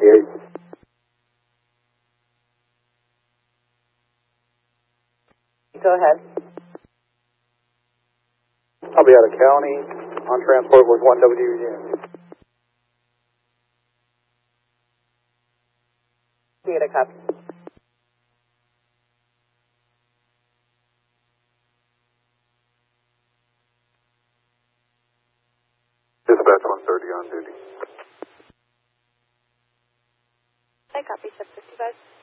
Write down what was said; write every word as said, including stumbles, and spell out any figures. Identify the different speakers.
Speaker 1: ninety-eight.
Speaker 2: Go ahead.
Speaker 1: I'll be out of county. On transport was one W U.
Speaker 2: Get a copy.
Speaker 1: Dispatch one thirty on duty.
Speaker 3: I copy, seven fifty-five.